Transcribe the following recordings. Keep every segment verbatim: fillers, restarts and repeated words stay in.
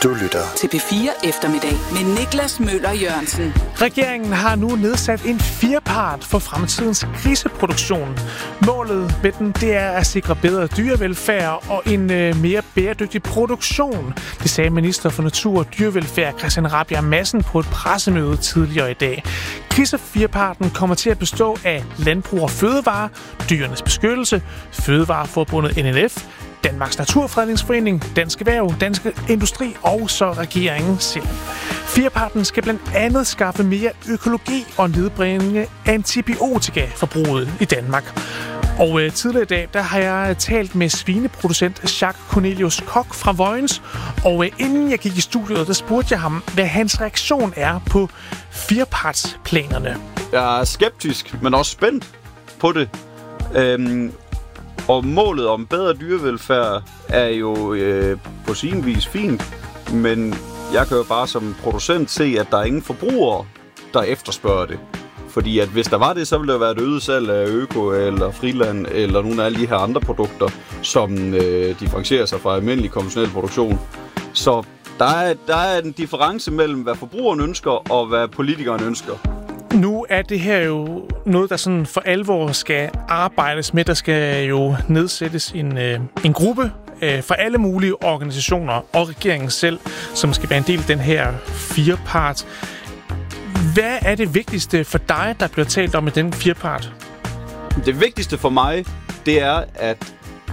Du lytter til P fire Eftermiddag med Niklas Møller Jørgensen. Regeringen har nu nedsat en firepart for fremtidens griseproduktion. Målet med den, det er at sikre bedre dyrevelfærd og en øh, mere bæredygtig produktion. Det sagde minister for Natur og Dyrevelfærd Christian Rabjerg Madsen på et pressemøde tidligere i dag. Grisefirparten kommer til at bestå af Landbrug og Fødevare, Dyrenes Beskyttelse, Fødevareforbundet N N F, Danmarks Naturfredningsforening, Dansk Erhverv, Dansk Industri og så regeringen selv. Firparten skal blandt andet skaffe mere økologi og nedbringe antibiotikaforbruget i Danmark. Og øh, tidligere i dag, der har jeg talt med svineproducent Jacques Cornelius Koch fra Vojens. Og øh, inden jeg gik i studiet, der spurgte jeg ham, hvad hans reaktion er på firepartsplanerne. Jeg er skeptisk, men også spændt på det. Øhm, og målet om bedre dyrevelfærd er jo øh, på sin vis fint, men jeg kan jo bare som producent se, at der er ingen forbrugere, der efterspørger det. Fordi at hvis der var det, så ville der være et øget salg af Øko eller Friland eller nogle af alle de her andre produkter, som øh, differentierer sig fra almindelig konventionel produktion. Så der er, der er en difference mellem, hvad forbrugeren ønsker og hvad politikeren ønsker. Nu er det her jo noget, der sådan for alvor skal arbejdes med. Der skal jo nedsættes en, øh, en gruppe øh, fra alle mulige organisationer og regeringen selv, som skal være en del af den her firepart. Hvad er det vigtigste for dig, der bliver talt om i den firepart? Det vigtigste for mig, det er, at,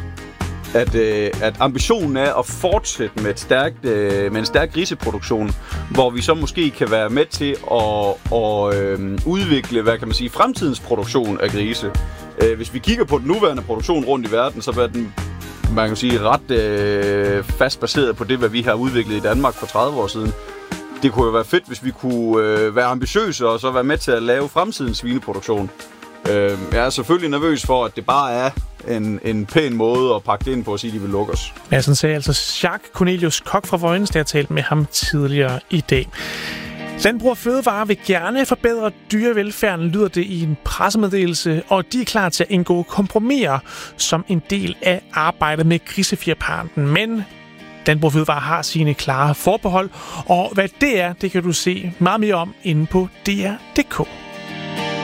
at, øh, at ambitionen er at fortsætte med, et stærkt, øh, med en stærk griseproduktion, hvor vi så måske kan være med til at, at øh, udvikle, hvad kan man sige, fremtidens produktion af grise. Øh, hvis vi kigger på den nuværende produktion rundt i verden, så er den, man kan sige, ret øh, fast baseret på det, hvad vi har udviklet i Danmark for tredive år siden. Det kunne jo være fedt, hvis vi kunne øh, være ambitiøse og så være med til at lave fremtidens svineproduktion. Øh, jeg er selvfølgelig nervøs for, at det bare er en, en pæn måde at pakke det ind på at sige, at de vil lukke os. Ja, sådan sagde altså Jacques Cornelius Koch fra Vojens, der har talt med ham tidligere i dag. Landbrug og Fødevare vil gerne forbedre dyrevelfærden, lyder det i en pressemeddelelse, og de er klar til at indgå kompromiser som en del af arbejdet med grisefirparten. Men Landbrug og Fødevare har sine klare forbehold, og hvad det er, det kan du se meget mere om inde på D R punktum d k.